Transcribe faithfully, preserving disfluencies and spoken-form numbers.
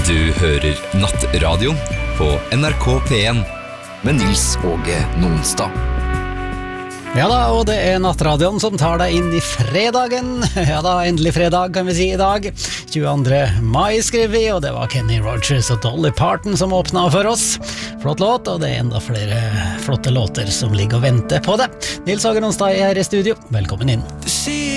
Du hører Nattradio på N R K P en med Nils Åge Nonstad. Ja da, og det er Nattradion som tar deg inn i fredagen. Ja da, endelig fredag kan vi si i dag. tjueandre mai skrev vi, og det var Kenny Rogers og Dolly Parton som åpnet for oss. Flott låt, og det er enda flere flotte låter som ligger og venter på det. Nils Åge Nonstad er her i studio. Velkommen inn. Du sier